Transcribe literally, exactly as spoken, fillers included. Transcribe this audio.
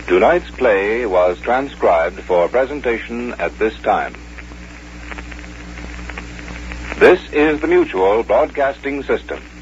Tonight's play was transcribed for presentation at this time. This is the Mutual Broadcasting System.